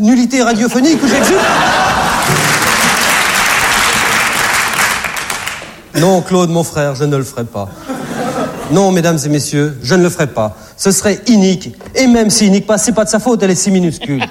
nullité radiophonique où j'exulte. Non, Claude, mon frère, je ne le ferai pas. Non, mesdames et messieurs, je ne le ferai pas. Ce serait inique. Et même si inique pas, c'est pas de sa faute, elle est si minuscule.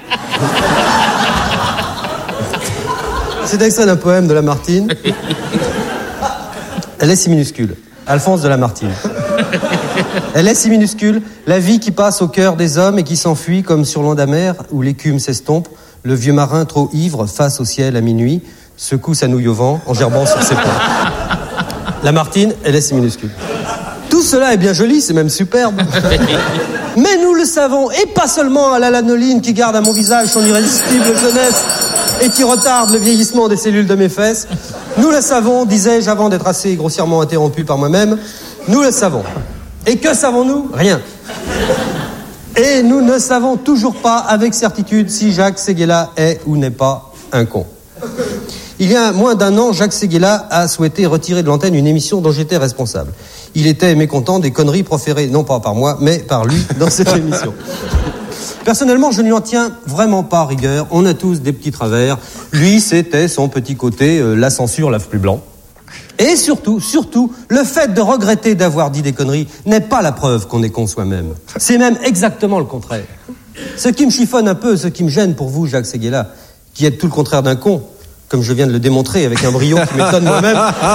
C'est extrait d'un poème de Lamartine. Elle est si minuscule. Alphonse de Lamartine. Elle est si minuscule, la vie qui passe au cœur des hommes et qui s'enfuit comme sur l'onde amère où l'écume s'estompe, le vieux marin trop ivre face au ciel à minuit secoue sa nouille au vent en gerbant sur ses pompes. Lamartine, elle est si minuscule. Tout cela est bien joli, c'est même superbe. Mais nous le savons, et pas seulement à la lanoline qui garde à mon visage son irrésistible jeunesse et qui retarde le vieillissement des cellules de mes fesses. Nous le savons, disais-je avant d'être assez grossièrement interrompu par moi-même, nous le savons. Et que savons-nous ? Rien. Et nous ne savons toujours pas avec certitude si Jacques Séguéla est ou n'est pas un con. Il y a moins d'un an, Jacques Séguéla a souhaité retirer de l'antenne une émission dont j'étais responsable. Il était mécontent des conneries proférées, non pas par moi, mais par lui dans cette émission. Personnellement, je ne lui en tiens vraiment pas rigueur. On a tous des petits travers. Lui, c'était son petit côté, la censure lave plus blanc. Et surtout, le fait de regretter d'avoir dit des conneries n'est pas la preuve qu'on est con soi-même. C'est même exactement le contraire. Ce qui me chiffonne un peu, ce qui me gêne pour vous, Jacques Séguéla, qui êtes tout le contraire d'un con, comme je viens de le démontrer avec un brio qui m'étonne moi-même.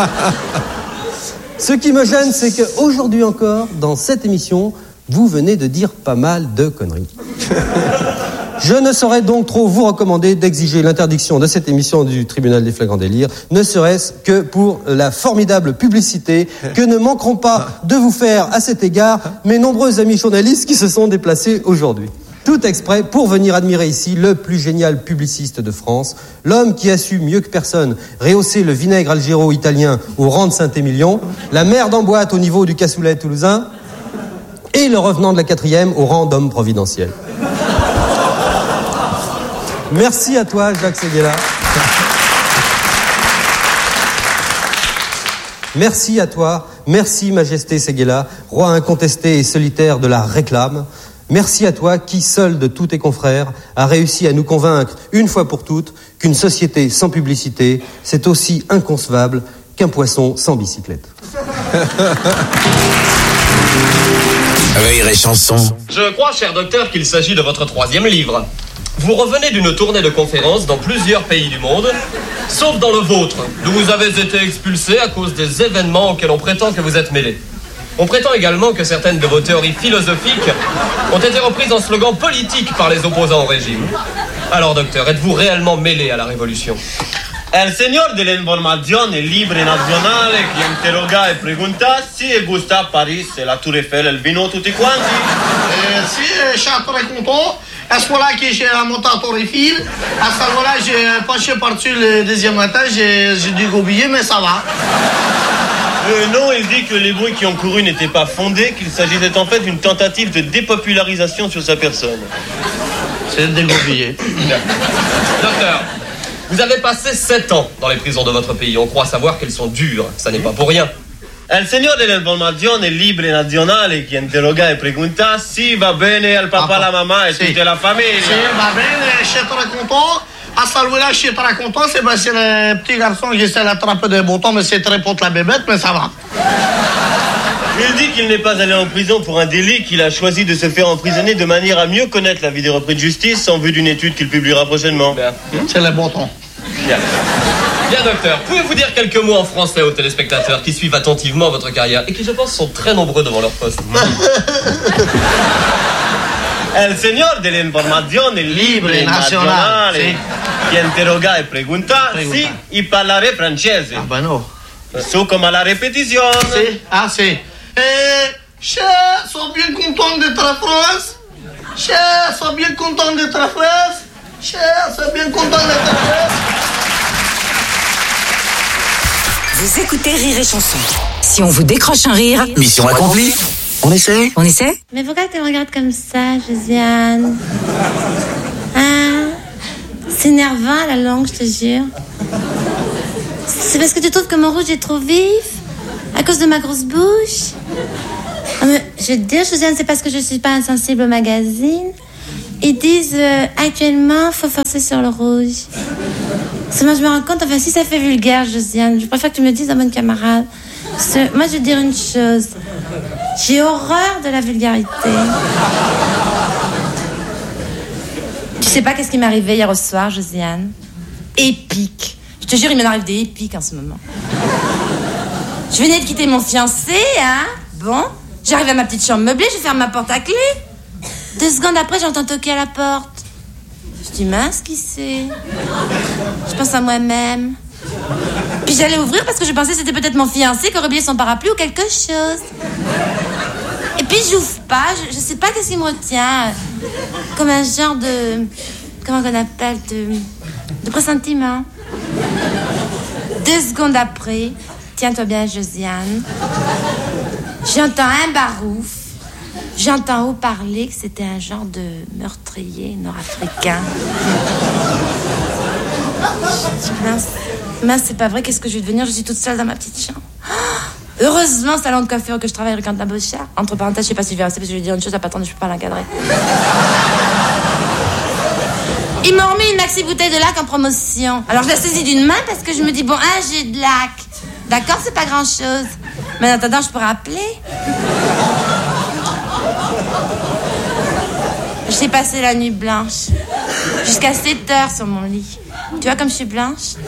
Ce qui me gêne, c'est qu'aujourd'hui encore, dans cette émission, vous venez de dire pas mal de conneries. Je ne saurais donc trop vous recommander d'exiger l'interdiction de cette émission du tribunal des flagrants délires, ne serait-ce que pour la formidable publicité que ne manqueront pas de vous faire à cet égard mes nombreux amis journalistes qui se sont déplacés aujourd'hui. Tout exprès pour venir admirer ici le plus génial publiciste de France, l'homme qui a su mieux que personne rehausser le vinaigre algéro italien au rang de Saint-Émilion, la merde en boîte au niveau du cassoulet toulousain et le revenant de la 4e au rang d'homme providentiel. Merci à toi, Jacques Séguéla. Merci à toi, merci Majesté Séguéla, roi incontesté et solitaire de la réclame. Merci à toi qui, seul de tous tes confrères, a réussi à nous convaincre, une fois pour toutes, qu'une société sans publicité, c'est aussi inconcevable qu'un poisson sans bicyclette. Rire et chanson. Je crois, cher docteur, qu'il s'agit de votre 3e livre. Vous revenez d'une tournée de conférences dans plusieurs pays du monde, sauf dans le vôtre, d'où vous avez été expulsé à cause des événements auxquels on prétend que vous êtes mêlé. On prétend également que certaines de vos théories philosophiques ont été reprises en slogan politique par les opposants au régime. Alors, docteur, êtes-vous réellement mêlé à la révolution ? El signor dell'informazione libre nazionale che interroga e pregunta si e gusta a Paris, la Tour Eiffel, il vino tutti quanti. Si, je suis très content. À ce moment-là, j'ai monté à Tour Eiffel. À ce moment-là, quand je suis parti le deuxième matin, j'ai dû goubiller, mais ça va. Non, il dit que les bruits qui ont couru n'étaient pas fondés, qu'il s'agissait en fait d'une tentative de dépopularisation sur sa personne. C'est dégoubillé. Docteur, vous avez passé 7 ans dans les prisons de votre pays. On croit savoir qu'elles sont dures. Ça n'est pas pour rien. El signor dell'informazione libre nazionale che interroga e pregunta si va bene al papa, la mamma e tutta la famiglia. Si, va bene, je suis très content. À ce moment-là, je suis très content. C'est le petit garçon qui essaie d'attraper des boutons, mais c'est très pour la bébête, mais ça va. Il dit qu'il n'est pas allé en prison pour un délit, qu'il a choisi de se faire emprisonner de manière à mieux connaître la vie des repris de justice en vue d'une étude qu'il publiera prochainement. Bien. C'est le bon ton. Bien. Bien, docteur, pouvez-vous dire quelques mots en français aux téléspectateurs qui suivent attentivement votre carrière et qui, je pense, sont très nombreux devant leur poste. El signor dell'informazione libre nazionale che interroga e pregunta si i parlare francese. Ah ben non. Su come la répétition. Si, ah si. Je suis bien content d'être en France. Je suis bien content d'être en France. Je suis bien content d'être en France. Vous écoutez Rire et Chanson. Si on vous décroche un rire, Mission accomplie. On essaie ? on essaie ? Mais pourquoi tu me regardes comme ça, Josiane? Hein? C'est énervant, la langue, je te jure. C'est parce que tu trouves que mon rouge est trop vif? À cause de ma grosse bouche? Ah, mais je vais te dire, Josiane, c'est parce que je suis pas insensible au magazine. Ils disent actuellement, faut forcer sur le rouge. Parce que moi, je me rends compte, enfin, si ça fait vulgaire, Josiane, je préfère que tu me le dises à bonne camarade. Parce que moi, je vais te dire une chose. J'ai horreur de la vulgarité. Tu sais pas qu'est-ce qui m'est arrivé hier au soir, Josiane? Épique. Je te jure, il m'en arrive des épiques en ce moment. Je venais de quitter mon fiancé, hein? Bon, j'arrive à ma petite chambre meublée, je ferme ma porte à clé. 2 secondes après, j'entends toquer à la porte. Je dis, mince, qui c'est? Je pense à moi-même. Puis j'allais ouvrir parce que je pensais que c'était peut-être mon fiancé qui aurait oublié son parapluie ou quelque chose. Et puis j'ouvre pas, je sais pas qu'est-ce qui me retient. Comme un genre de... Comment qu'on appelle? De pressentiment. 2 secondes après, tiens-toi bien, Josiane, j'entends un barouf. J'entends haut parler que c'était un genre de meurtrier nord-africain. Mince, c'est pas vrai, qu'est-ce que je vais devenir? Je suis toute seule dans ma petite chambre. Heureusement, salon de coiffure que je travaille avec la Beauchard. Entre parenthèses, je sais pas si je vais rester parce que je vais dire une chose à pas attendre, je peux pas l'encadrer. Ils m'ont remis une maxi bouteille de lac en promotion. Alors je la saisis d'une main parce que je me dis, bon, j'ai de lac. D'accord, c'est pas grand-chose. Mais en attendant, je peux rappeler. J'ai passé la nuit blanche. Jusqu'à 7 heures sur mon lit. Tu vois comme je suis blanche?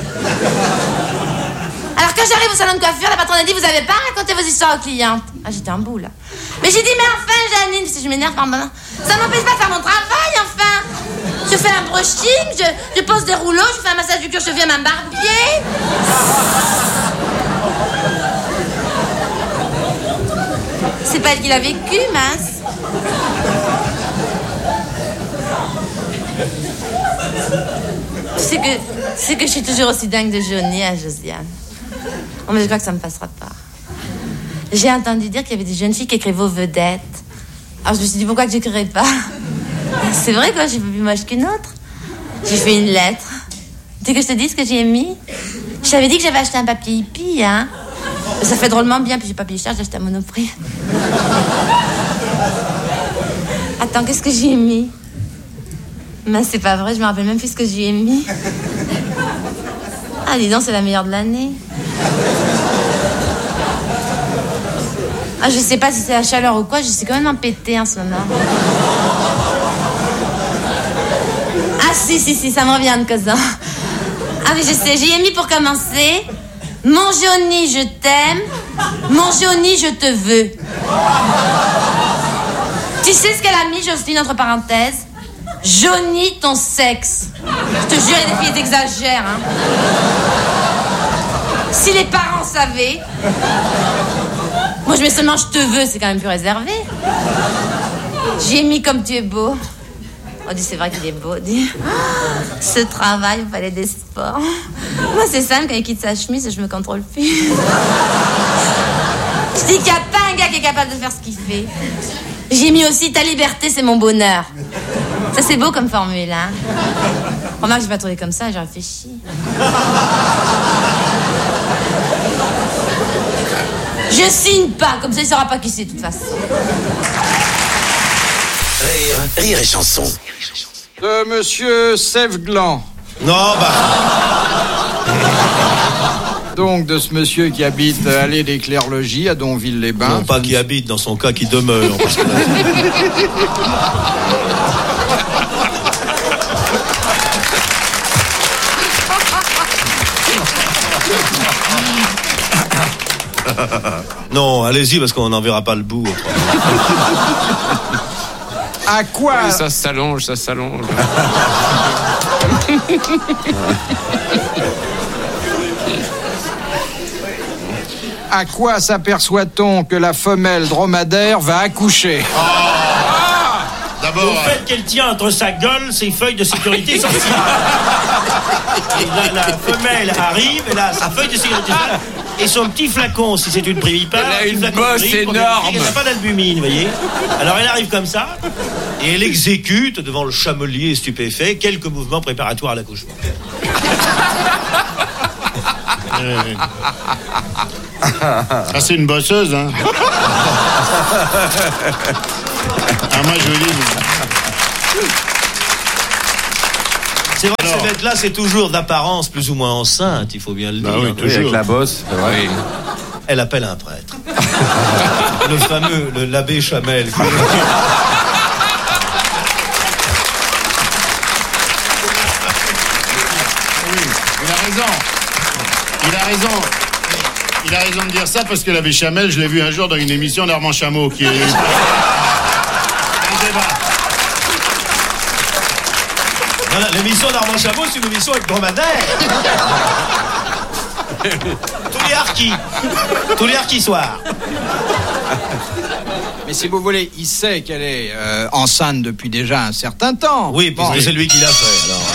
Alors quand j'arrive au salon de coiffure, la patronne a dit, vous avez pas raconté vos histoires aux clientes. Ah, j'étais en boule. Mais j'ai dit, mais enfin, Janine, parce que je m'énerve par moment. Ça m'empêche pas de faire mon travail, enfin. Je fais un brushing, je pose des rouleaux, je fais un massage du cuir chevelu à ma barbier. C'est pas elle qui l'a vécu, mince. C'est que je suis toujours aussi dingue de Johnny à Josiane. Oh, mais je crois que ça me passera pas. J'ai entendu dire qu'il y avait des jeunes filles qui écrivaient aux vedettes. Alors je me suis dit, pourquoi que j'écrirais pas? C'est vrai, quoi, je suis pas plus moche qu'une autre. J'ai fait une lettre. Tu veux que je te dise ce que j'y ai mis? Je t'avais dit que j'avais acheté un papier hippie, hein. Ça fait drôlement bien, puis j'ai pas payé cher, j'ai acheté à Monoprix. Attends, qu'est-ce que j'y ai mis? Mais c'est pas vrai, je me rappelle même plus ce que j'y ai mis. Ah, dis donc, c'est la meilleure de l'année. Ah, je sais pas si c'est la chaleur ou quoi, je suis quand même empêtée en ce moment. Ah, si, ça me revient de cause. Ah, mais je sais, j'y ai mis pour commencer. Mon Johnny, je t'aime. Mon Johnny, je te veux. Tu sais ce qu'elle a mis, Jocelyne, entre parenthèses? Johnny, ton sexe. Je te jure, il y a des filles qui exagèrent, hein. Si les parents savaient. Moi, je mets seulement je te veux, c'est quand même plus réservé. J'ai mis comme tu es beau. On dit, c'est vrai qu'il est beau. Dit, ce travail au palais des sports. Moi, c'est simple, quand il quitte sa chemise, je me contrôle plus. Je dis qu'il n'y a pas un gars qui est capable de faire ce qu'il fait. J'ai mis aussi, ta liberté, c'est mon bonheur. Ça, c'est beau comme formule, hein. Remarque, j'ai pas trouvé comme ça, j'ai réfléchi. Je signe pas, comme ça, il saura pas qui c'est, de toute façon. Rire et chanson. De Monsieur Sèvglan. Non, Donc, de ce monsieur qui habite allée des Clairs-Logis à Donville-les-Bains. Non, pas qui habite, dans son cas, qui demeure. Parce que non, allez-y, parce qu'on n'en verra pas le bout. À quoi? Oui, ça s'allonge. À quoi s'aperçoit-on que la femelle dromadaire va accoucher? D'abord, au fait qu'elle tient entre sa gueule ses feuilles de sécurité sociale. Et là, la femelle arrive, elle a sa feuille de sécurité sociale et son petit flacon, si c'est une privipare. Elle a une bosse énorme. Elle n'a pas d'albumine, vous voyez. Alors elle arrive comme ça. Et elle exécute, devant le chamelier stupéfait, quelques mouvements préparatoires à l'accouchement. Ah, c'est une bosseuse, hein. Ah, moi, je vous dis... C'est vrai que ces bêtes-là, c'est toujours d'apparence plus ou moins enceinte, il faut bien le dire. Oui, toujours. Avec la bosse, c'est vrai. Oui. Elle appelle un prêtre. Le fameux, l'abbé Chamel. Il a raison de dire ça parce que l'abbé Chamel, je l'ai vu un jour dans une émission d'Armand Chameau qui est... un débat. Voilà, l'émission d'Armand Chameau, c'est une émission avec dromadaire. Tous les harkis soirs. Mais si vous voulez, il sait qu'elle est enceinte depuis déjà un certain temps. Oui, puisque c'est lui qui l'a fait, alors.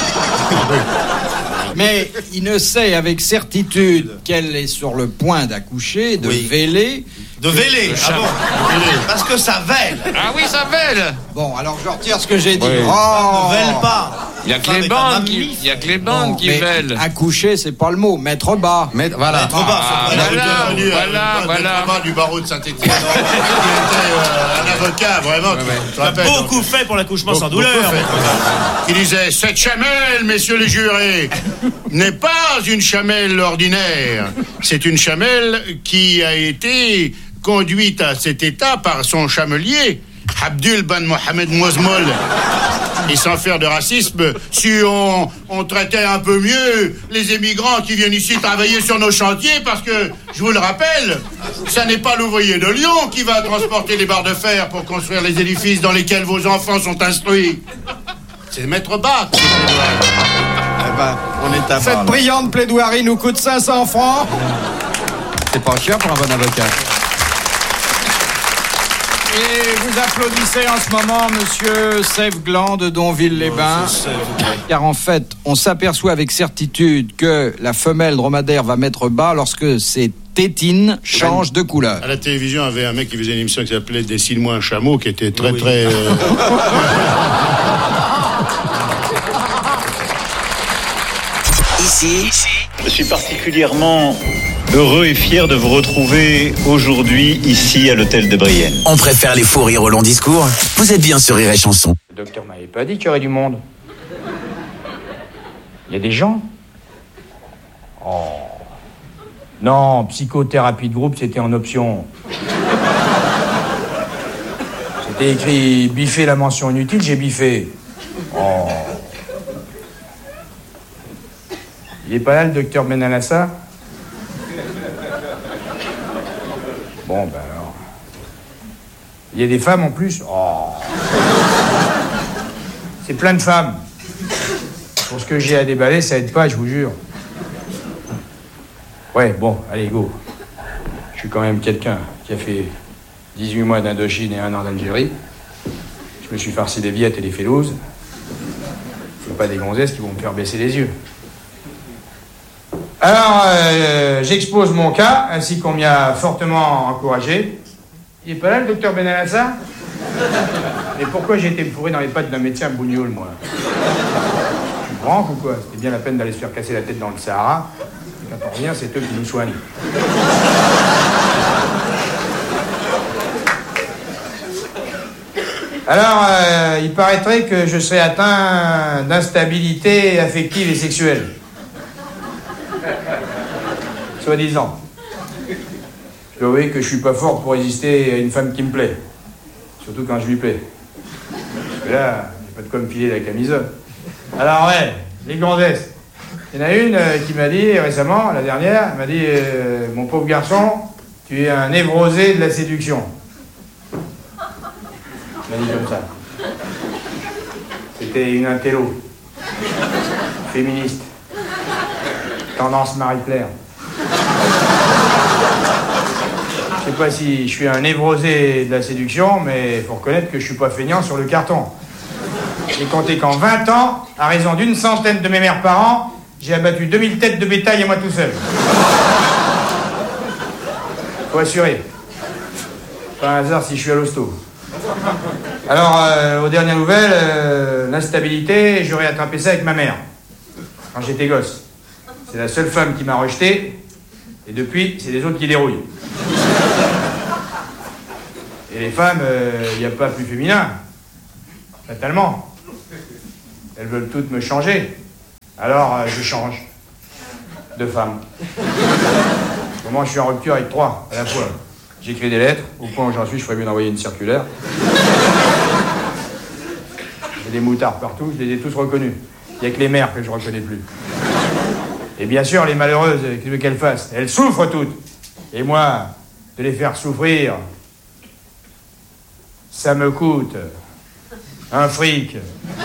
Mais il ne sait avec certitude qu'elle est sur le point d'accoucher, de véler. De véler, bon. Parce que ça vèle. Ah oui, ça vèle. Bon, alors je retire ce que j'ai dit. Oui. Oh, ne vèle pas. Il y a que les bandes qui vèlent. Accoucher, c'est pas le mot. Mettre bas. Voilà. Mettre bas, Voilà. Du barreau de Saint-Étienne. Il était un avocat, vraiment. Il a beaucoup fait pour l'accouchement sans douleur. Il disait, cette chamelle, messieurs les jurés, n'est pas une chamelle ordinaire. C'est une chamelle qui a été conduite à cet état par son chamelier, Abdul Ben Mohamed Mouzmol. Et sans faire de racisme, si on traitait un peu mieux les émigrants qui viennent ici travailler sur nos chantiers, parce que, je vous le rappelle, ça n'est pas l'ouvrier de Lyon qui va transporter les barres de fer pour construire les édifices dans lesquels vos enfants sont instruits. C'est Maître Bach. On est à cette brillante plaidoirie nous coûte 500 francs. C'est pas cher pour un bon avocat. Et vous applaudissez en ce moment Monsieur Sèvres-Gland de Donville-les-Bains. Car en fait, on s'aperçoit avec certitude que la femelle dromadaire va mettre bas lorsque ses tétines changent de couleur. À la télévision, il y avait un mec qui faisait une émission qui s'appelait Dessine-moi un chameau, qui était très... Ici, je suis particulièrement heureux et fier de vous retrouver aujourd'hui ici à l'hôtel de Brienne. on préfère les fous rires au long discours. Vous êtes bien sur Rire et Chanson. Le docteur m'avait pas dit qu'il y aurait du monde. Il y a des gens. Oh. Non, psychothérapie de groupe, c'était en option. C'était écrit biffer la mention inutile, j'ai biffé. Oh. Il est pas là, le docteur Benalassa? Bon, ben alors. Il y a des femmes en plus? Oh. C'est plein de femmes. Pour ce que j'ai à déballer, ça aide pas, je vous jure. Ouais, bon, allez, go. Je suis quand même quelqu'un qui a fait 18 mois d'Indochine et 1 an d'Algérie. Je me suis farci des viettes et des félouses. C'est pas des gonzesses qui vont me faire baisser les yeux. Alors, j'expose mon cas, ainsi qu'on m'y a fortement encouragé. Il est pas là, le docteur Benalassa? Mais pourquoi j'ai été fourré dans les pattes d'un médecin bougnoul, moi? Je suis branque ou quoi? C'était bien la peine d'aller se faire casser la tête dans le Sahara. Et quand on revient, c'est eux qui nous soignent. Alors, il paraîtrait que je serais atteint d'instabilité affective et sexuelle. Soi-disant. Je dois avouer que je suis pas fort pour résister à une femme qui me plaît. Surtout quand je lui plais. Parce que là, il n'y a pas de quoi me filer la camisole. Alors ouais, les gonzesses. Il y en a une qui m'a dit récemment, la dernière, elle m'a dit mon pauvre garçon, tu es un névrosé de la séduction. Elle m'a dit comme ça. C'était une intello. Féministe. Tendance Marie-Claire. Je sais pas si je suis un névrosé de la séduction, mais il faut reconnaître que je suis pas feignant sur le carton. J'ai compté qu'en 20 ans, à raison d'une centaine de mes mères par an, j'ai abattu 2000 têtes de bétail à moi tout seul. Faut assurer. Pas un hasard si je suis à l'hosto. Alors, aux dernières nouvelles, l'instabilité, j'aurais attrapé ça avec ma mère. Quand j'étais gosse. C'est la seule femme qui m'a rejeté. Et depuis, c'est les autres qui dérouillent. Et les femmes, il n'y a pas plus féminin. Fatalement. Elles veulent toutes me changer. Alors, je change de femme. Au moment où je suis en rupture avec 3 à la fois. J'écris des lettres, au point où j'en suis, je ferais mieux d'envoyer une circulaire. J'ai des moutards partout, je les ai tous reconnus. Il n'y a que les mères que je ne reconnais plus. Et bien sûr, les malheureuses, qu'est-ce que qu'elles fassent? Elles souffrent toutes. Et moi, de les faire souffrir, ça me coûte un fric.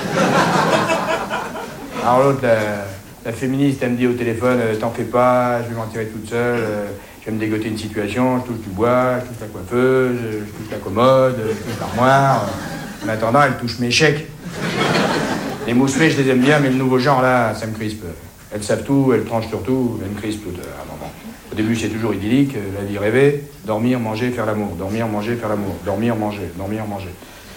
Alors l'autre, la féministe, elle me dit au téléphone, t'en fais pas, je vais m'en tirer toute seule, je vais me dégoter une situation, je touche du bois, je touche la coiffeuse, je touche la commode, je touche l'armoire. En attendant, elle touche mes chèques. Les mousselées, je les aime bien, mais le nouveau genre, là, ça me crispe. Elles savent tout, elles tranchent sur tout, elles me crispent toutes à un moment. Au début, c'est toujours idyllique, la vie rêvée, dormir, manger, faire l'amour, dormir, manger, faire l'amour, dormir, manger, dormir, manger.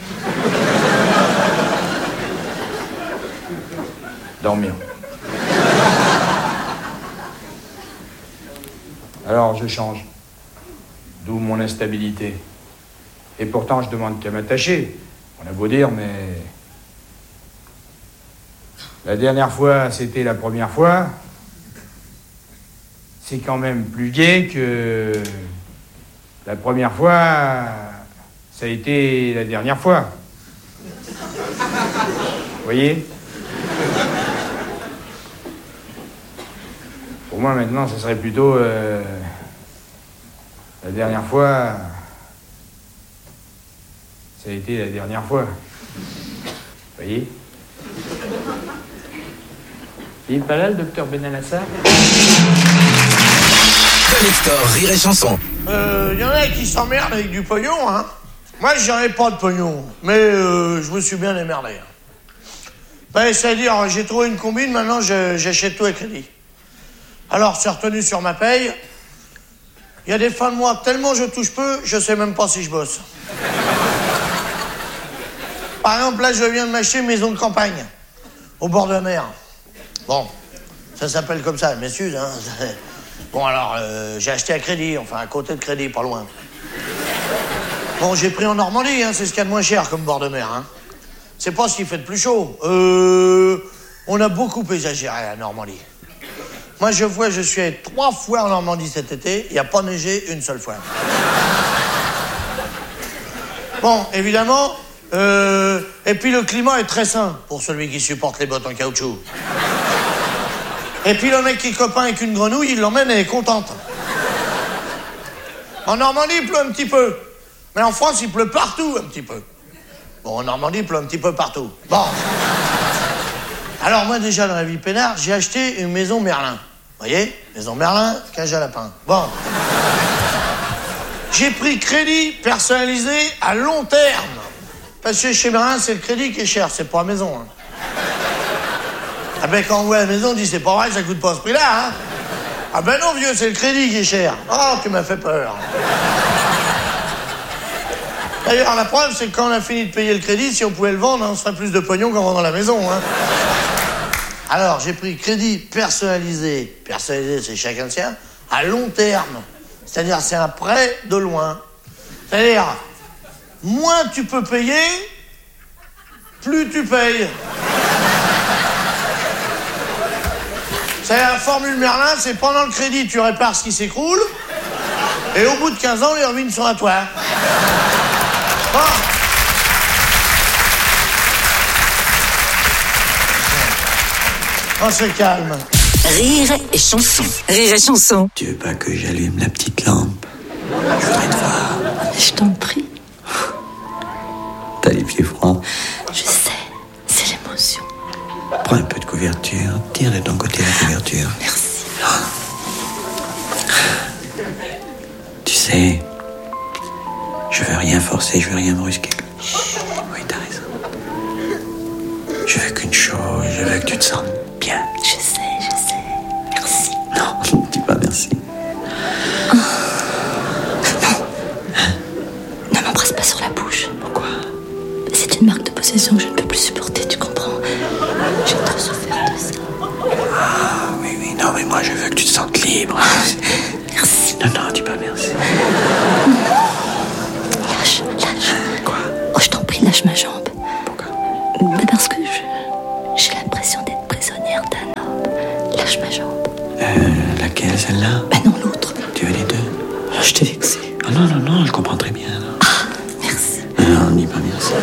Dormir. Alors, je change. D'où mon instabilité. Et pourtant, je demande qu'à m'attacher. On a beau dire, mais... La dernière fois, c'était la première fois. C'est quand même plus gai que... La première fois, ça a été la dernière fois. Vous voyez ? Pour moi, maintenant, ce serait plutôt... la dernière fois... Ça a été la dernière fois. Vous voyez ? Il est pas là, le docteur Benalassar ? Collector, Rire et Chanson. Y en a qui s'emmerdent avec du pognon, hein. Moi, j'en ai pas de pognon, mais je me suis bien démerdé. Ben, c'est-à-dire, j'ai trouvé une combine, maintenant j'achète tout à crédit. Alors, c'est retenu sur ma paye. Il y a des fins de mois, tellement je touche peu, je sais même pas si je bosse. Par exemple, là, je viens de m'acheter une maison de campagne, au bord de la mer. Bon, ça s'appelle comme ça, m'excuse, hein. Bon, alors, j'ai acheté à crédit, enfin, à côté de crédit, pas loin. Bon, j'ai pris en Normandie, hein, c'est ce qu'il y a de moins cher comme bord de mer, hein. C'est pas ce qui fait de plus chaud. On a beaucoup exagéré à la Normandie. Moi, je suis allé 3 fois en Normandie cet été, il n'y a pas neigé une seule fois. Bon, évidemment, et puis le climat est très sain pour celui qui supporte les bottes en caoutchouc. Et puis le mec qui est copain avec une grenouille, il l'emmène et elle est contente. En Normandie, il pleut un petit peu. Mais en France, il pleut partout un petit peu. Bon, en Normandie, il pleut un petit peu partout. Bon. Alors moi, déjà, dans la vie peinard, j'ai acheté une maison Merlin. Vous voyez ? Maison Merlin, cage à lapin. Bon. J'ai pris crédit personnalisé à long terme. Parce que chez Merlin, c'est le crédit qui est cher, c'est pas la maison. Hein. Ah ben, quand on voit la maison, on dit, c'est pas vrai, ça coûte pas ce prix-là, hein. Ah ben non, vieux, c'est le crédit qui est cher. Oh, tu m'as fait peur. D'ailleurs, la preuve, c'est que quand on a fini de payer le crédit, si on pouvait le vendre, on serait plus de pognon qu'en vendant la maison, hein. Alors, j'ai pris crédit personnalisé. Personnalisé, c'est chacun le sien. À long terme. C'est-à-dire, c'est un prêt de loin. C'est-à-dire, moins tu peux payer, plus tu payes. C'est la formule Merlin, c'est pendant le crédit, tu répares ce qui s'écroule, et au bout de 15 ans, les ruines sont à toi. Bon. On se calme. Rire et Chanson. Rire et Chanson. Tu veux pas que j'allume la petite lampe? Je voudrais te voir. Je t'en prie. T'as les pieds froids. Je sais, c'est l'émotion. Prends un peu de couverture. Tire de ton côté la couverture. Merci. Tu sais, je veux rien forcer, je veux rien brusquer. Oui, t'as raison. Je veux qu'une chose, je veux que tu te sentes bien. Je sais. Merci. Non, dis pas merci. Oh. Non. Ne m'embrasse pas sur la bouche. Pourquoi? C'est une marque de possession que je ne peux plus supporter, tu comprends? J'ai trop souffert de ça. Ah, oui, non, mais moi je veux que tu te sentes libre. Merci. Non, dis pas merci. Lâche. Quoi? Oh, je t'en prie, lâche ma jambe. Pourquoi? Parce que j'ai l'impression d'être prisonnière d'un homme. lâche ma jambe. Laquelle, celle-là? Bah non, l'autre. Tu veux les deux? Je t'ai vexé. Oh, non, non, non, je comprends très bien. Non. Ah, merci. Non, dis pas merci.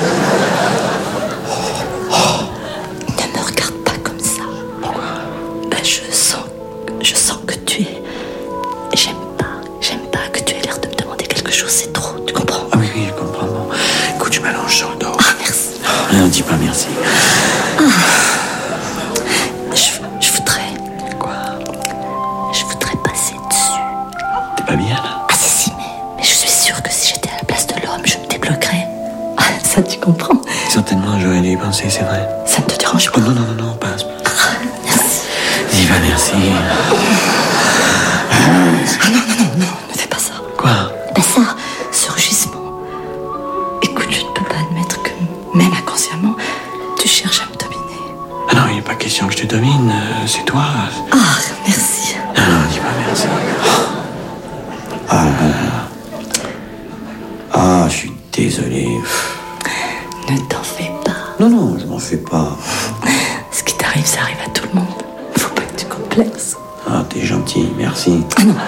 Ne me regarde pas comme ça. Pourquoi? Bah je sens que tu es... J'aime pas que tu aies l'air de me demander quelque chose, c'est trop, tu comprends? Ah oui, je comprends. Bon. Écoute, je m'allonge sur le dos. Ah, merci. Non, dis pas merci. Je voudrais... Quoi? Je voudrais passer dessus. T'es pas bien, là? Ah si, mais je suis sûre que si j'étais à la place de l'homme, je me débloquerais. Ah, ça, tu comprends? Certainement, j'aurais dû y penser, c'est vrai. Ça ne te dérange pas? Oh, non, passe. Merci. Dis pas merci. Ah non, ne fais pas ça. Quoi? Ben ça, ce rugissement. Écoute, je ne peux pas admettre que, même inconsciemment, tu cherches à me dominer. Ah non, il n'est pas question que je te domine, c'est toi. Ah, merci. Non, dis pas merci. Je suis désolé. Ne t'en fais pas. Non, je m'en fais pas. Ce qui t'arrive, ça arrive à tout le monde. Faut pas que tu complexes. Ah, t'es gentil, merci. Ah non.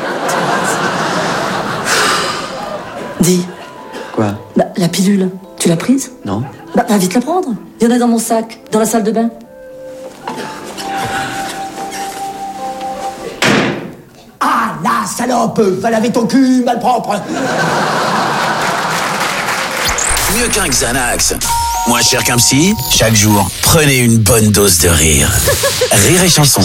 Dis. Quoi? Bah, la pilule, tu l'as prise? Non. Bah, va vite la prendre. Il y en a dans mon sac, dans la salle de bain. Ah, la salope! Va laver ton cul, malpropre! Mieux qu'un Xanax. Moins cher qu'un psy, chaque jour, prenez une bonne dose de rire. Rire et chanson.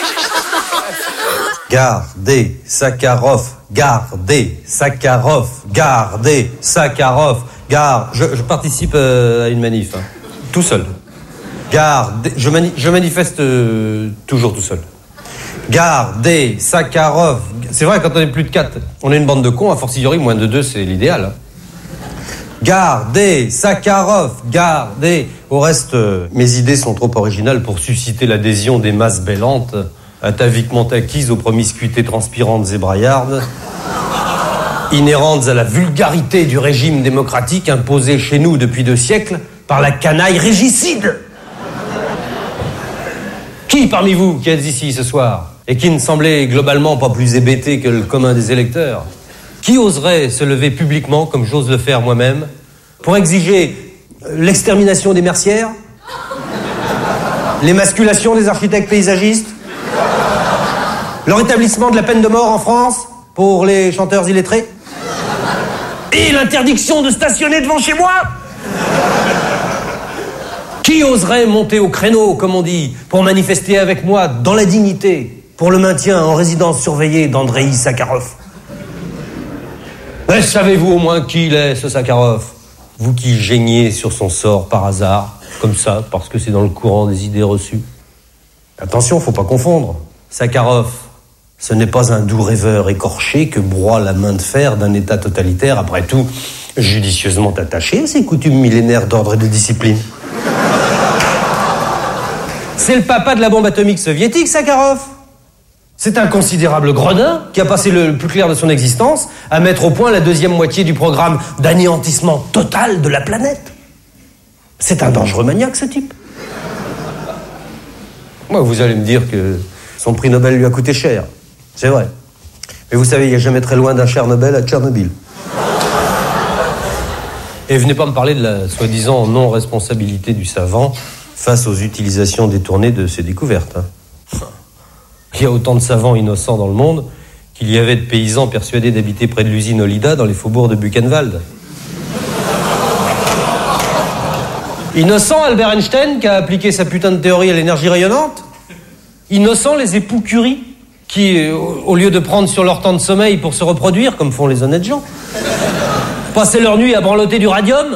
Gardez Sakharov, gardez Sakharov, gardez Sakharov, Je participe à une manif, hein. Tout seul. Gardez, je manifeste toujours tout seul. Gardez Sakharov. C'est vrai, quand on est plus de 4, on est une bande de cons, a fortiori, moins de 2, c'est l'idéal. Hein. Gardez Sakharov, gardez. Au reste, mes idées sont trop originales pour susciter l'adhésion des masses bêlantes, ataviquement acquises aux promiscuités transpirantes et braillardes, inhérentes à la vulgarité du régime démocratique imposé chez nous depuis 2 siècles par la canaille régicide. Qui parmi vous qui êtes ici ce soir et qui ne semblait globalement pas plus hébété que le commun des électeurs, qui oserait se lever publiquement, comme j'ose le faire moi-même, pour exiger l'extermination des mercières, l'émasculation des architectes paysagistes, le rétablissement de la peine de mort en France pour les chanteurs illettrés, et l'interdiction de stationner devant chez moi? Qui oserait monter au créneau, comme on dit, pour manifester avec moi dans la dignité pour le maintien en résidence surveillée d'Andreï Sakharov? Mais savez-vous au moins qui il est, ce Sakharov? Vous qui geignez sur son sort par hasard, comme ça, parce que c'est dans le courant des idées reçues. Attention, faut pas confondre. Sakharov, ce n'est pas un doux rêveur écorché que broie la main de fer d'un État totalitaire, après tout, judicieusement attaché à ses coutumes millénaires d'ordre et de discipline. C'est le papa de la bombe atomique soviétique, Sakharov. C'est un considérable gredin qui a passé le plus clair de son existence à mettre au point la 2e moitié du programme d'anéantissement total de la planète. C'est un dangereux maniaque, ce type. Moi, vous allez me dire que son prix Nobel lui a coûté cher. C'est vrai. Mais vous savez, il n'y a jamais très loin d'un Cher-Nobel à Tchernobyl. Et venez pas me parler de la soi-disant non-responsabilité du savant face aux utilisations détournées de ses découvertes. Hein. Il y a autant de savants innocents dans le monde qu'il y avait de paysans persuadés d'habiter près de l'usine Olida dans les faubourgs de Buchenwald. Innocent Albert Einstein qui a appliqué sa putain de théorie à l'énergie rayonnante? Innocent les époux Curie qui, au lieu de prendre sur leur temps de sommeil pour se reproduire, comme font les honnêtes gens, passaient leur nuit à branloter du radium?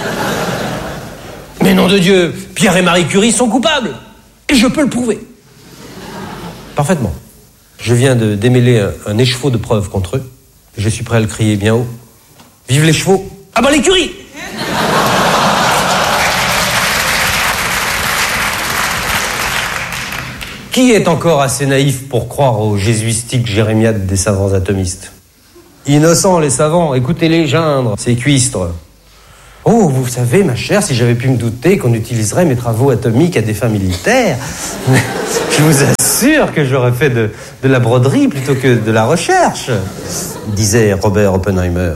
Mais nom de Dieu, Pierre et Marie Curie sont coupables. Et je peux le prouver. Parfaitement. Je viens de démêler un écheveau de preuves contre eux. Je suis prêt à le crier bien haut. Vive les chevaux! Ah bah les Curie! Qui est encore assez naïf pour croire aux jésuistiques jérémiades des savants atomistes? Innocents les savants, écoutez-les geindre, ces cuistres. Oh, vous savez, ma chère, si j'avais pu me douter qu'on utiliserait mes travaux atomiques à des fins militaires, je vous assure que j'aurais fait de la broderie plutôt que de la recherche, disait Robert Oppenheimer.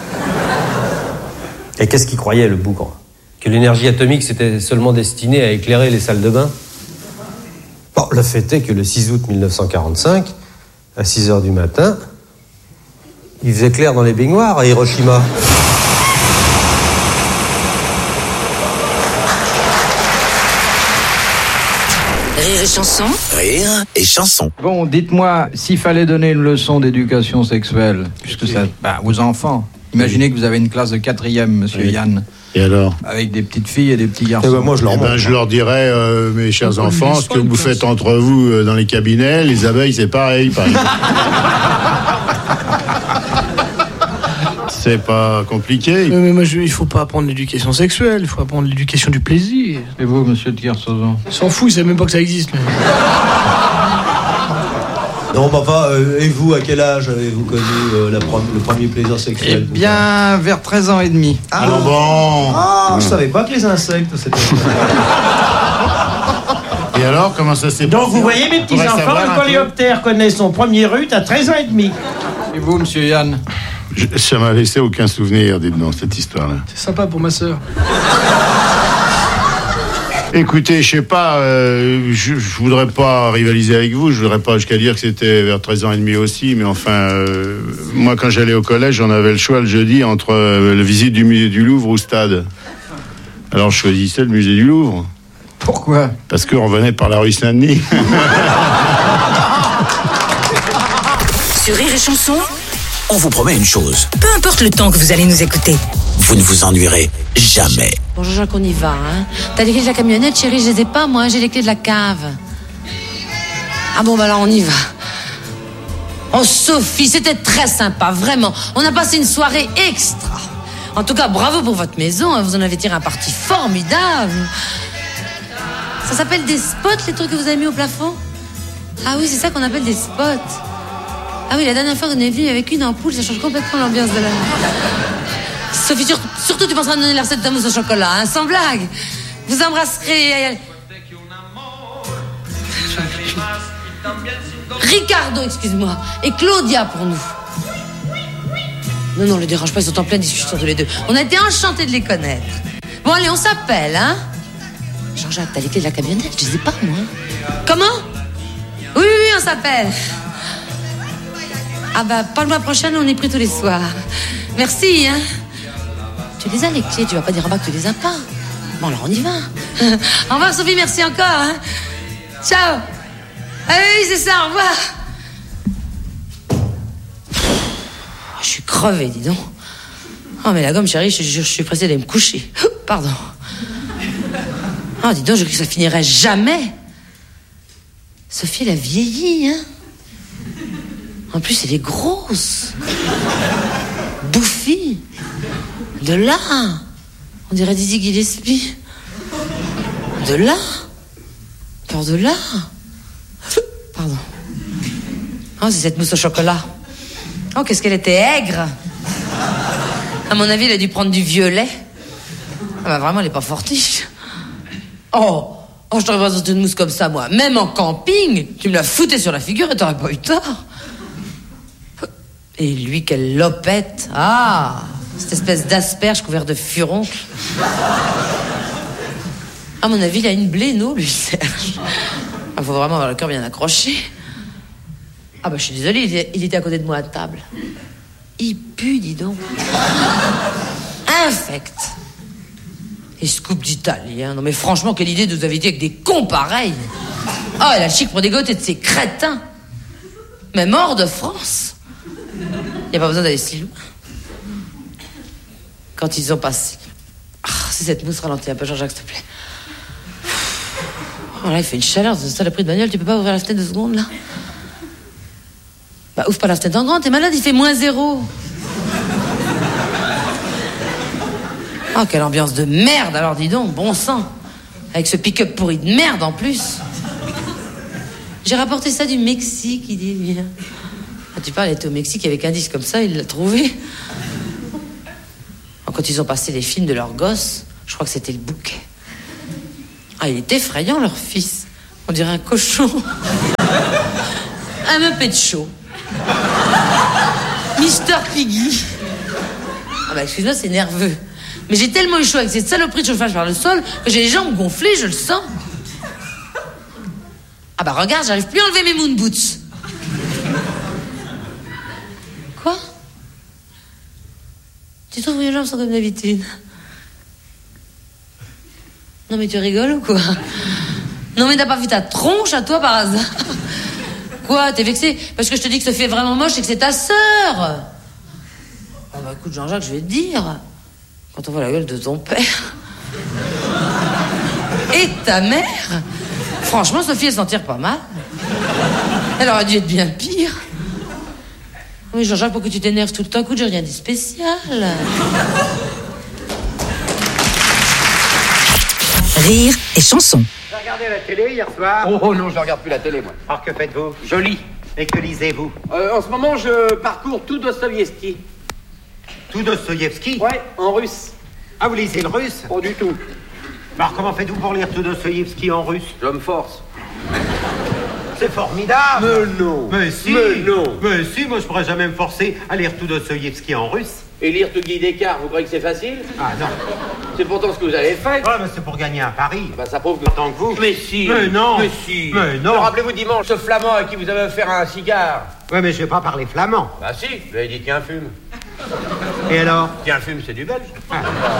Et qu'est-ce qu'il croyait, le bougre? Que l'énergie atomique, c'était seulement destiné à éclairer les salles de bain? Bon, le fait est que le 6 août 1945, à 6h du matin, il faisait clair dans les baignoires à Hiroshima. Rire et chanson. Rire et chanson. Bon, dites-moi, s'il fallait donner une leçon d'éducation sexuelle, puisque ça, aux enfants, imaginez que vous avez une classe de 4e, monsieur Yann. Et alors? Avec des petites filles et des petits garçons. Moi, je leur dirais, mes chers enfants, ce que vous faites entre vous dans les cabinets, les abeilles, c'est pareil, par exemple. C'est pas compliqué. Mais moi, il faut pas apprendre l'éducation sexuelle, il faut apprendre l'éducation du plaisir. Et vous, monsieur de Kersauzon? Il s'en fout, il sait même pas que ça existe. Mais... Non, papa, et vous, à quel âge avez-vous connu le premier plaisir sexuel? Eh bien, vers 13 ans et demi. Ah bon? Ah, je savais pas que les insectes, c'était... Et alors, comment ça s'est passé? Donc, vous voyez, mes petits-enfants, le coléoptère connaît son premier rut à 13 ans et demi. Et vous, monsieur Yann? Ça m'a laissé aucun souvenir, dites-donc, cette histoire-là. C'est sympa pour ma sœur. Écoutez, je sais pas, je voudrais pas rivaliser avec vous, je voudrais pas jusqu'à dire que c'était vers 13 ans et demi aussi, mais enfin, moi quand j'allais au collège, on avait le choix le jeudi entre la visite du musée du Louvre ou stade. Alors je choisissais le musée du Louvre. Pourquoi? Parce qu'on revenait par la rue Saint-Denis. Sur Rire et chanson, on vous promet une chose. peu importe le temps que vous allez nous écouter. Vous ne vous ennuierez jamais. Bon, Jean-Jacques, on y va, hein. T'as les clés de la camionnette, chérie? Je les ai pas, moi, j'ai les clés de la cave. Ah bon, bah là, on y va. Oh, Sophie, c'était très sympa, vraiment. On a passé une soirée extra. En tout cas, bravo pour votre maison, hein. Vous en avez tiré un parti formidable. Ça s'appelle des spots, les trucs que vous avez mis au plafond? Ah oui, c'est ça qu'on appelle des spots. Ah oui, la dernière fois qu'on est venu avec une ampoule, ça change complètement l'ambiance de la... Sophie, surtout tu penseras à donner la recette de mousse au chocolat, hein, sans blague. Vous embrasserez... Ricardo, excuse-moi, et Claudia pour nous. Non, le dérange pas, ils sont en pleine discussion tous les deux. On a été enchantés de les connaître. Bon, allez, on s'appelle, hein. Jean-Jacques, t'as les clés de la camionnette? Je les ai pas, moi. Comment? Oui, on s'appelle. Ah bah, pas le mois prochain, on est pris tous les soirs. Merci, hein. Tu les as, les clés, tu vas pas dire en bas que tu les as pas. Bon, alors on y va. Au revoir, Sophie, merci encore, hein. Ciao. Ah oui, c'est ça, au revoir. Je suis crevée, dis donc. Oh, mais la gomme, chérie, je suis pressée d'aller me coucher. Pardon. Oh, dis donc, je cru que ça finirait jamais. Sophie, elle a vieilli, hein. En plus, elle est grosse. Bouffie. De là. On dirait Dizzy Gillespie. De là. Encore de là. Pardon. Oh, c'est cette mousse au chocolat. Oh, qu'est-ce qu'elle était aigre. À mon avis, elle a dû prendre du violet. Ah bah vraiment, elle est pas fortiche. Oh, je t'aurais pas sorti une mousse comme ça, moi. Même en camping, tu me la foutais sur la figure et t'aurais pas eu tort. Et lui, quelle lopette. Ah, cette espèce d'asperge couvert de furoncle. À mon avis, il a une bléno, lui, Serge. Il faut vraiment avoir le cœur bien accroché. Ah bah, je suis désolée, il était à côté de moi à table. Il pue, dis donc. Infect. Et scoop d'italien. Non mais franchement, quelle idée de vous avez été avec des cons pareils. Oh, elle a le chic pour dégoter de ces crétins. Même hors de France. Il n'y a pas besoin d'aller si loin. Quand ils ont passé... Ah, si cette mousse ralentit un peu, Jean-Jacques, s'il te plaît. Oh là, il fait une chaleur, c'est ça le prix de bagnole. Tu peux pas ouvrir la fenêtre 2 secondes, là? Bah, ouvre pas la fenêtre en grand, t'es malade, il fait -0. Oh, quelle ambiance de merde, alors dis donc, bon sang. Avec ce pick-up pourri de merde, en plus. J'ai rapporté ça du Mexique, il dit bien. Ah, tu parles, il était au Mexique avec un disque comme ça, il l'a trouvé. Oh, Quand ils ont passé les films de leurs gosses, je crois que c'était le bouquet. Ah, il est effrayant, leur fils. On dirait un cochon. Un Muppet Show. Mr. Piggy. Ah bah excuse-moi, c'est nerveux. Mais j'ai tellement eu chaud avec cette saloperie de chauffage par le sol que j'ai les jambes gonflées, je le sens. Ah bah regarde, j'arrive plus à enlever mes moon boots. Quoi? Tu trouves que mes jambes sont comme d'habitude? Non mais tu rigoles ou quoi? Non mais t'as pas vu ta tronche à toi par hasard? Quoi, t'es vexé? Parce que je te dis que Sophie est vraiment moche et que c'est ta sœur. Ah bah écoute Jean-Jacques, je vais te dire. Quand on voit la gueule de ton père et ta mère, franchement Sophie elle s'en tire pas mal. Elle aurait dû être bien pire. Mais Jean-Jacques, pourquoi tu t'énerves tout le temps? Écoute, j'ai rien dit spécial. Rire et chanson. Vous avez regardé la télé hier soir? Oh non, je ne regarde plus la télé, moi. Alors que faites-vous? Je lis. Et que lisez-vous? En ce moment, je parcours tout Dostoïevski. Tout Dostoïevski? Ouais, en russe. Ah, vous lisez le russe? Pas du tout. Alors comment faites-vous pour lire tout Dostoïevski en russe? Je me force. C'est formidable! Mais non! Mais si! Mais non! Mais si, moi je pourrais jamais me forcer à lire tout Dostoïevski en russe. Et lire tout Guy Descartes, vous croyez que c'est facile? Ah non. C'est pourtant ce que vous avez fait. Ouais, mais c'est pour gagner un pari. Bah ça prouve que... Tant que vous. Mais si! Mais non! Mais si! Mais non! Rappelez-vous dimanche, ce flamand à qui vous avez offert un cigare. Ouais, mais je vais pas parler flamand. Bah si, vous avez dit tiens, fume. Et alors? Tiens, fume, c'est du belge. Ah.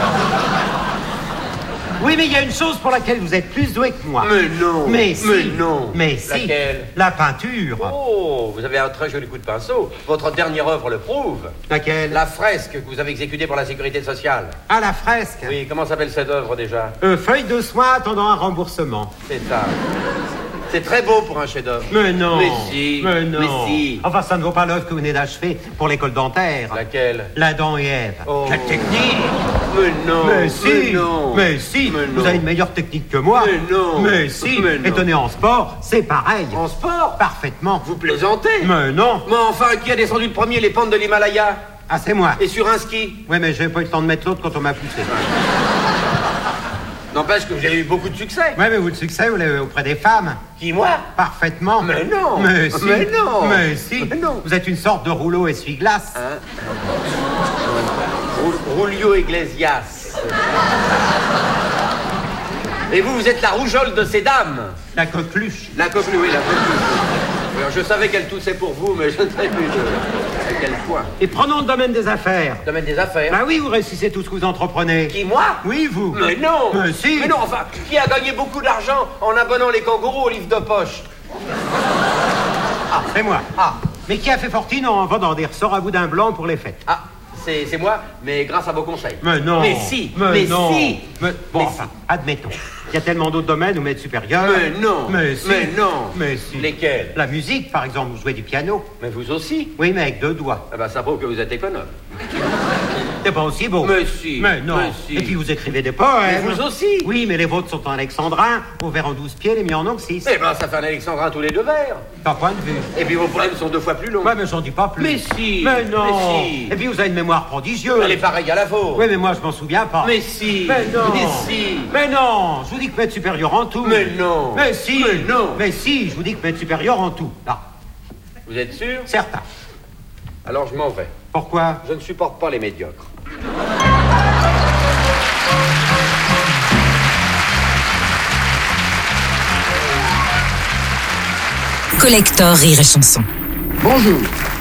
Oui, mais il y a une chose pour laquelle vous êtes plus doué que moi. Mais non! Mais si! Mais non! Mais si! Laquelle? La peinture. Oh, vous avez un très joli coup de pinceau. Votre dernière œuvre le prouve. Laquelle? La fresque que vous avez exécutée pour la sécurité sociale. Ah, la fresque? Oui, comment s'appelle cette œuvre déjà? Feuille de soie attendant un remboursement. C'est ça. C'est très beau pour un chef-d'œuvre. Mais non! Mais si! Mais non! Mais si! Enfin, ça ne vaut pas l'œuvre que vous venez d'achever pour l'école dentaire. Laquelle? L'Adam et Ève. Oh. Quelle technique! Mais non! Mais si! Mais non! Mais si! Mais vous non. avez une meilleure technique que moi. Mais non! Mais si! Mais non. Et tenez, en sport, c'est pareil. En sport? Parfaitement. Vous plaisantez? Mais non! Mais enfin, qui a descendu le premier les pentes de l'Himalaya? Ah, c'est moi. Et sur un ski? Oui, mais j'ai pas eu le temps de mettre l'autre quand on m'a poussé. N'empêche que vous avez eu beaucoup de succès. Oui, mais vous, le succès, vous l'avez auprès des femmes. Qui, moi? Parfaitement. Mais non! Mais si! Mais non! Mais si! Mais non! Vous êtes une sorte de rouleau essuie-glace. Hein? Julio Iglesias. Et vous, vous êtes la rougeole de ces dames. La coqueluche. La coqueluche, oui, la coqueluche. Alors, je savais qu'elle toussait pour vous, mais je ne savais plus à quel point. Et prenons le domaine des affaires. Domaine des affaires? Bah oui, vous réussissez tout ce que vous entreprenez. Qui, moi? Oui, vous. Mais non! Mais si! Mais non, enfin, qui a gagné beaucoup d'argent en abonnant les kangourous au livre de poche? Ah, c'est moi. Ah. Mais qui a fait fortune en vendant des ressorts à boudin blanc pour les fêtes? Ah, c'est moi, mais grâce à vos conseils. Mais non! Mais si! Mais non! si! Mais, bon, Mais enfin, admettons. Il y a tellement d'autres domaines où maître supérieur. Mais non! Mais si! Mais non! Mais si! Lesquels? La musique, par exemple, vous jouez du piano. Mais vous aussi? Oui, mais avec 2 doigts. Ah bah ça prouve que vous êtes économe. C'est pas aussi beau. Mais si! Mais non! Mais si. Et puis vous écrivez des poèmes. Mais vous aussi! Oui, mais les vôtres sont en alexandrin, au vers en 12 pieds, les miens en ongle 6. Eh ben ça fait un alexandrin tous les 2 vers. D'un point de vue. Et puis vos poèmes sont 2 fois plus longs. Ouais, mais j'en dis pas plus. Mais si! Mais non! Mais si! Et puis vous avez une mémoire prodigieuse. Elle est pareille à la vôtre. Oui, mais moi je m'en souviens pas. Mais si! Mais non! Mais si! Mais non! Je vous dis que maître supérieur en tout. Mais non! Mais si! Mais non! Mais si! Je vous dis que maître supérieur en tout. Là. Vous êtes sûr? Certain. Alors je m'en vais. Pourquoi? Je ne supporte pas les médiocres. Collector Rire et chanson. Bonjour.